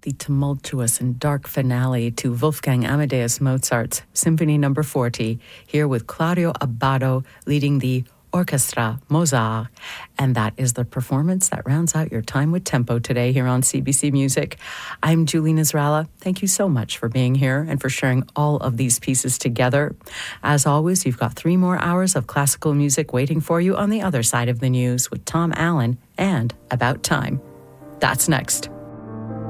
the tumultuous and dark finale to Wolfgang Amadeus Mozart's Symphony No. 40, here with Claudio Abbado leading the Orchestra Mozart. And that is the performance that rounds out your time with Tempo today here on CBC Music. I'm Julie Nasrallah. Thank you so much for being here and for sharing all of these pieces together. As always, you've got 3 more hours of classical music waiting for you on the other side of the news with Tom Allen and About Time. That's next.